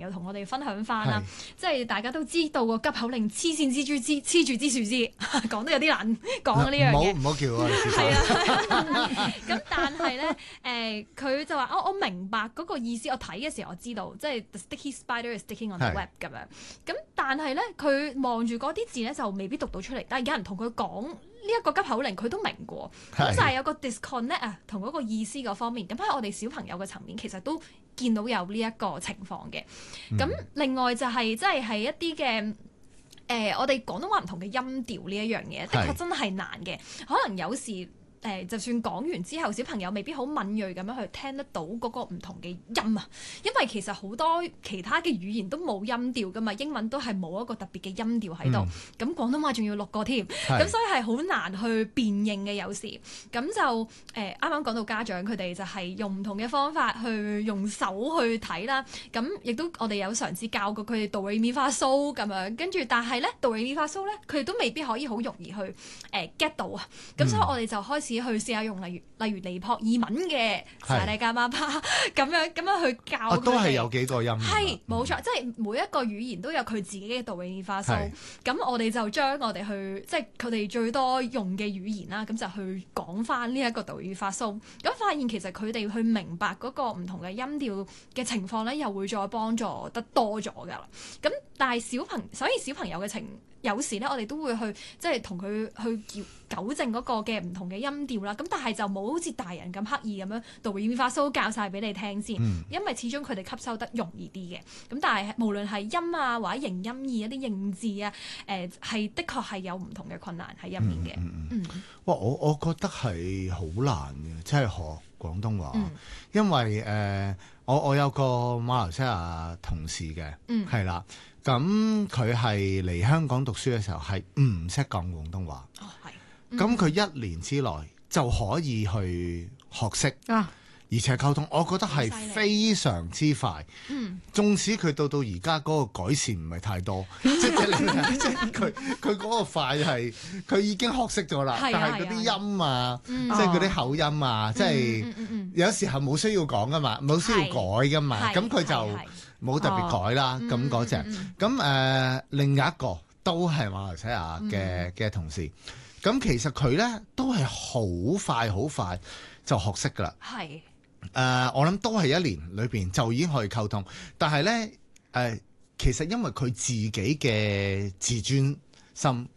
友同我哋分享翻啦。即係大家都知道個急口令黐線蜘蛛絲黐住支樹枝，講得有啲難講呢樣嘢。 唔好叫我。 係啊，咁但係咧佢就話我明白嗰個意思，我睇嘅時候我知道，即係 the sticky spider is sticking on the web 咁樣。咁但係咧佢望住嗰啲字咧就未必讀到出嚟，但係有人同佢講呢一個急口令，佢都明過。咁就係有個 disconnect 啊，同嗰個意思嗰方面。咁喺我哋小朋友嘅層面，其實都見到有呢一個情況嘅。咁另外就係即係一啲嘅。我哋廣東話唔同嘅音調呢一樣嘢，的確真係難嘅。可能有時就算講完之後，小朋友未必好敏鋭咁樣去聽得到嗰個唔同嘅音啊。因為其實好多其他嘅語言都冇音調噶嘛，英文都係冇一個特別嘅音調喺度。咁廣東話仲要6個添，咁所以係好難去辨認嘅有時。咁就啱啱講到家長佢哋就係用唔同嘅方法去用手去睇啦。咁亦都我哋有嘗試教過佢哋哆唻咪發蘇咁樣，跟住但係咧哆唻咪發蘇咧，佢哋都未必可以好容易去get 到啊。咁所以我哋就開始去試下用例如尼泊爾文嘅薩利加媽巴咁樣去教佢哋。 都係有幾個音。 係冇錯，即係每一個語言都有佢自己嘅哆唻咪發蘇。咁我哋就將我哋去即係佢哋最多用嘅語言啦，咁就去講翻呢一個哆唻咪發蘇。咁發現其實佢哋去明白嗰個唔同嘅音調嘅情況咧，又會再幫助得多咗㗎啦。咁但係所以小朋友嘅有時咧，我哋都會去即係同佢去糾正嗰個嘅唔同嘅音調啦。咁但係就冇好似大人咁刻意咁樣哆唻咪發蘇教晒俾你聽先，因為始終佢哋吸收得容易啲嘅。咁但係無論係音啊或者形音義一啲認字啊，係的確係有唔同嘅困難喺入面嘅。 哇！我覺得係好難嘅，即係學廣東話，因為我有個馬來西亞同事嘅，係啦。咁佢係嚟香港讀書嘅時候係唔識講廣東話，咁佢1年之內就可以去學識，而且溝通，我覺得係非常之快。縱使佢到而家嗰個改善唔係太多，即係佢嗰個快係佢已經學識咗啦，但係嗰啲音啊，即係嗰啲口音啊，即係有時候冇需要講噶嘛，冇需要改噶嘛，咁佢就冇特別改啦。咁嗰隻咁另一個都係馬來西亞嘅同事，咁其實佢咧都係好快就學識噶啦。我諗都係1年裏邊就已經可以溝通，但係咧其實因為佢自己嘅自尊心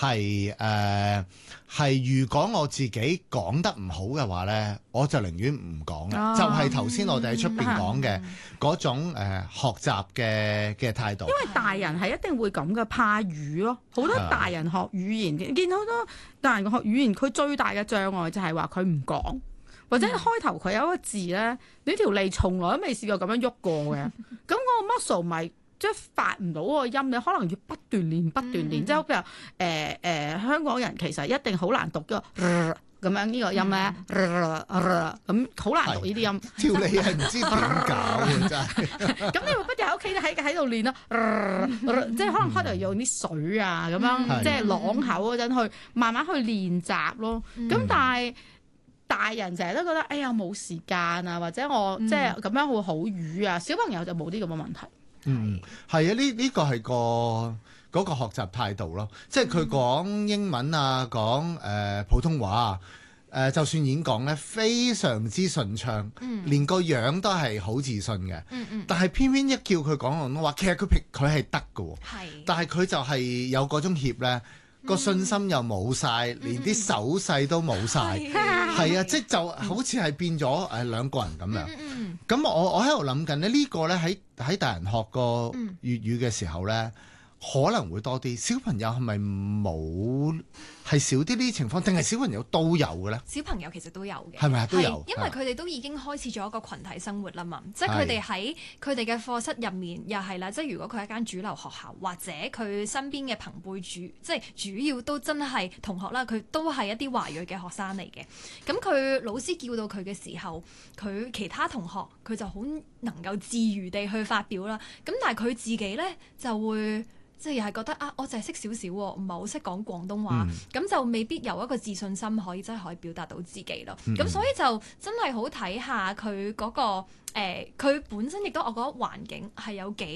係如果我自己講得唔好嘅話咧，我就寧願唔講啦。就係頭先我哋喺出邊講嘅嗰種學習嘅態度。 因為大人係一定會咁嘅，怕語咯。好多大人學語言，見好多大人學語言，佢最大嘅障礙就係話佢唔講。或者開頭佢有一個字咧，你條脷從來都未試過咁樣喐過嘅，咁嗰個 muscle 咪即係發唔到個音，你可能要不斷練，即係譬如香港人其實一定好難讀個咁樣呢個音咧，咁好難讀呢啲音。 條脷係唔知點搞嘅真係。 咁你會不斷喺屋企喺度練咯，即係可能開頭用啲水啊咁樣，即係啷口嗰陣去慢慢去練習咯。咁但係大人成日都覺得，哎呀冇時間啊，或者我即係咁樣會好瘀啊。小朋友就冇啲咁嘅問題。 係啊，呢個係嗰個學習態度咯。即係佢講英文啊，講普通話啊，就算演講咧，非常之順暢，連個樣都係好自信嘅。但係偏偏一叫佢講廣東話，其實佢係得㗎喎。但係佢就係有嗰種怯咧。個信心又冇晒，連啲手勢都冇晒，係啊，即就好似係變咗兩個人咁樣。咁我喺度諗緊咧，呢個咧喺大人學過粵語嘅時候咧，可能會多啲。小朋友係咪冇係少啲呢啲情況，定係小朋友都有嘅咧？ 小朋友其實都有嘅， 係咪啊？都有， 因為佢哋都已經開始咗一個群體生活啦嘛。即係佢哋喺佢哋嘅課室入面又係啦。即係如果佢係一間主流學校，或者佢身邊嘅朋輩即係主要都真係同學啦，佢都係一啲華裔嘅學生嚟嘅。咁佢老師叫到佢嘅時候，佢其他同學佢就好能夠自如地去發表啦。咁但係佢自己咧就會。即係又係覺得我就係識少少喎，唔係好識講廣東話，咁就未必有一個自信心可以表達到自己咯。咁所以就真係好睇下佢嗰個佢本身亦都我覺得環境係有幾